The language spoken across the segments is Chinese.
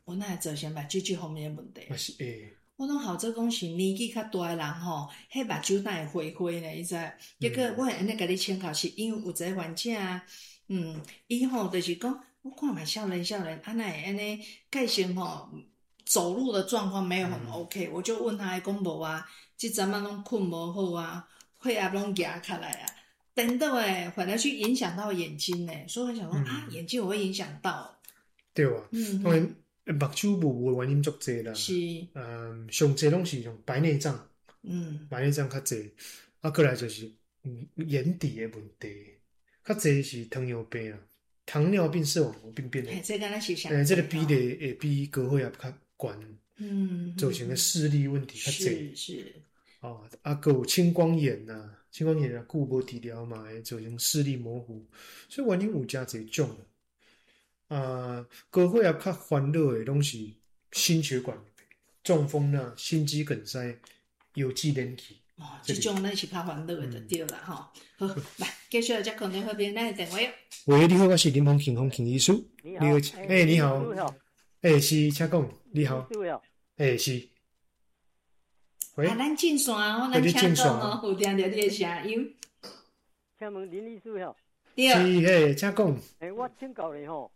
我那造成目睭这方面的问题。 嘛是会。 我拢校做讲是年纪较大的人吼，迄目睭哪会花花呢？你知？结果我安尼甲你请教，是因为有一个患者啊，伊吼就是讲，我看嘛少年，啊那会安尼介绍吼，走路的状况没有很 OK，我就问他讲无啊，即阵仔拢困无好啊，血压拢压起来啊，等等诶，反而去影响到眼睛呢，所以我想说啊，眼睛我会影响到， 对啊，当然。目睭无的原因足侪啦， 是， 上侪拢是用白内障，白内障较侪，啊，过来就是眼底的问题，较侪是糖尿病啊，糖尿病视网膜病变的， 这敢若是啥？ 这个比例会比高血压较悬，造成的视力问题较侪， 是， 哦，啊，还有青光眼呐，青光眼啊，久无治疗嘛，会造成视力模糊，所以原因有真侪种。高血压较烦恼的拢是心血管、中风啦、心肌梗塞、有机连体。 这种咱是较烦恼的就对啦吼。好，来继续再空中那边咱的电话。 喂，你好，我是林峰庆医师。 你好， 你好。是，请讲。你好。是。喂。 咱进线哦，咱请讲哦，有听到你的声音。 请问林医师吼。 是，请讲。 我请教你吼。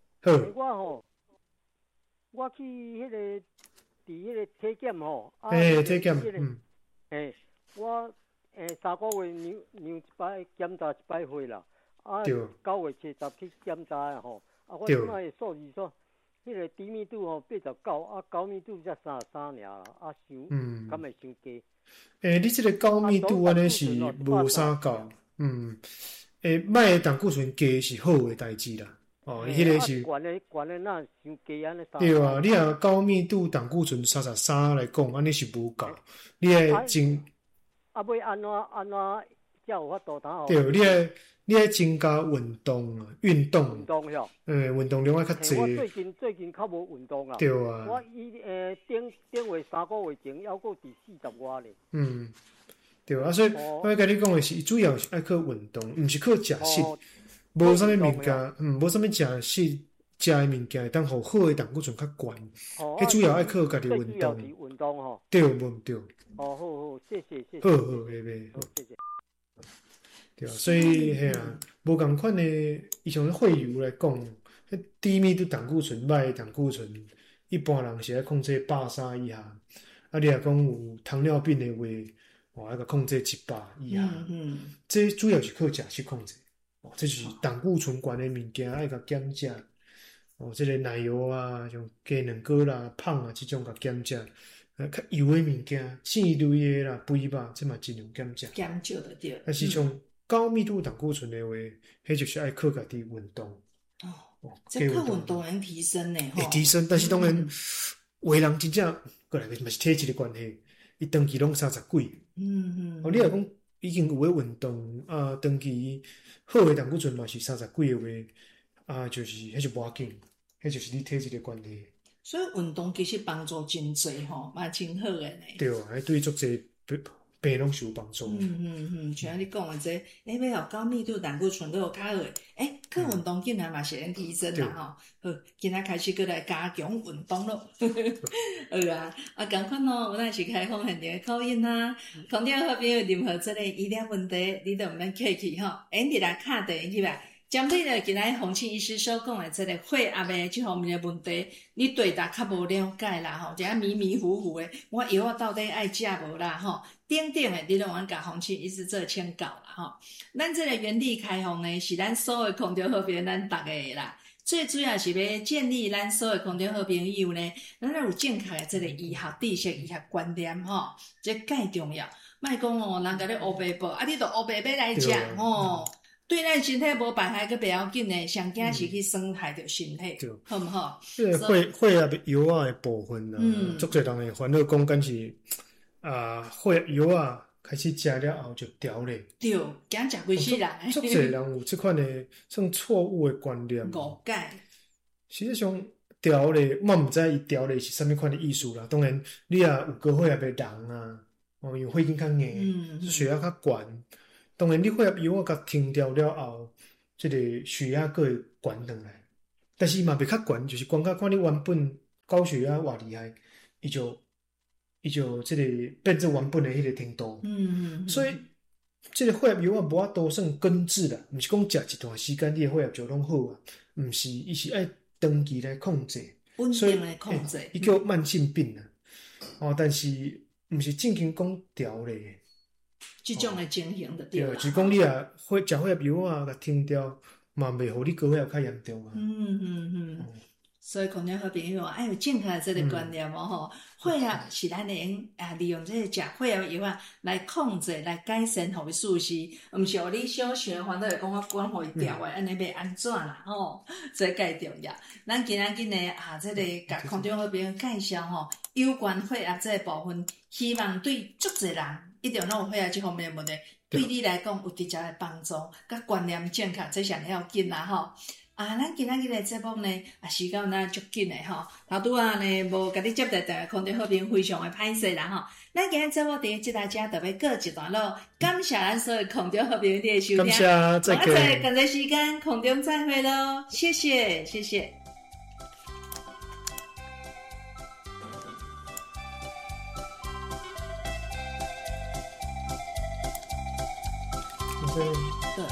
我去迄个伫迄个体检吼， 体检， 我3个月量一摆，检查一摆回啦，9月70去检查的吼，我即摆的数字说，迄个低密度吼89，高密度才33尔啦，敢会伤低？ 你这个高密度安尼是无啥高，卖的胆固醇低是好的代志啦。迄个是悬的那伤低安尼。 对啊，你若高密度胆固醇33来讲，安尼是无够。你爱增要安怎才有法度当？ 对，你爱增加运动啊，运动哟。 运动量要较济。 我最近较无运动啊。 对啊。 我顶月3个月前还佫伫40外咧。 对啊，所以我甲你讲的是，主要是爱靠运动，毋是靠食食。无啥物物件，无啥物食食的物件，当互好的胆固醇较悬。迄主要爱靠家己运动。 运动吼。 对，无毋对。 好，谢谢。 好，袂。 谢谢。 对啊，所以嘿啊，无共款的，伊像血油来讲，迄低密度胆固醇、歹的胆固醇，一般人是爱控制130以下。啊，你若讲有糖尿病的话，爱甲控制100以下。这主要是靠食食控制。这就是胆固醇悬的物件，爱甲减食。这个奶油啊，像鸡卵糕啦、胖啊，这种甲减食。较油的物件，细类的啦、肥肉，这嘛尽量减食。 减少就对。 但是像高密度胆固醇的话，迄就是爱靠家己运动。 这靠运动能提升呢？ 会提升，但是当然，有的人真正过来嘛是体质的关系，伊长期拢30几。你若讲已经有诶运动啊，长期好诶胆固醇嘛是30几诶话，就是迄就无要紧，迄就是你体质的关系。 所以运动其实帮助真侪吼，嘛真好诶呢。 对啊，对足侪病拢是有帮助。 像你讲诶这，要有高密度胆固醇都有较好诶，靠运动竟然嘛是能提升啦吼。好，今仔开始过来加强运动咯。好啊，共款咯，有咱是开放现场口音啊，空调好朋友任何这个医疗问题，你都毋免客气吼，你来敲电话去吧。针对了今仔洪庆医师所讲的这个血压的这方面的问题，你对答较无了解啦吼，一下迷迷糊糊的，我药啊到底爱食无啦吼，等等的你都往甲洪庆医师做请教啦吼。咱这个原地开放呢，是咱所有空中好朋友咱大家的啦，最主要是要建立咱所有空中好朋友呢，咱有正确的这个医学知识、医学观念吼，这介重要。莫讲哦，人甲你乌白报，你都乌白要来食吼。对咱身体无败害，佮不要紧呢，上惊是去伤害着身体，好毋好？ 血压油啊的部分啊，足侪人会烦恼讲，敢是血油啊开始食了后就调咧。 对，惊食规世人。 足侪人有即款的算错误的观念。 误解。 实际上调咧，我毋知伊调咧是啥物款的意思啦。当然，你也有高血压的人啊，因为血经较硬，血压较悬。当然，你血压药啊，甲停掉了后，这个血压佫会悬转来。但是嘛，袂较悬，就是悬到看你原本高血压偌厉害，伊就即个变成原本的迄个程度。所以即个血压药啊，无法度算根治啦，毋是讲食一段时间你的血压就拢好啊，毋是，伊是爱长期来控制， 稳定来控制， 伊叫慢性病啊。但是毋是正经讲调咧。 即种的情形就对啦。 就是讲你啊，食血压药啊，甲停掉，嘛袂互你高血压较严重啊。 所以空中好朋友爱有正确的这个观念吼，血压是咱能利用这个食血压药啊来控制、来改善互伊舒适，毋是互你小想反倒会讲我管互伊调的，安尼要安怎啦吼？这介重要。咱今仔日呢这个甲空中好朋友介绍吼，有关血压这个部分，希望对足侪人一定拢有血压这方面的问题，对你来讲有直接的帮助，甲观念正确，这上要紧啦吼。咱今仔日的节目呢，时间咱足紧的吼，头拄啊呢无甲你接到电话，空中好朋友非常的歹势啦吼。咱今日节目伫即大家就要告一段落，感谢咱所有空中好朋友的收听， 感谢，再见。 感谢时间，空中再会咯，谢谢，谢谢。对。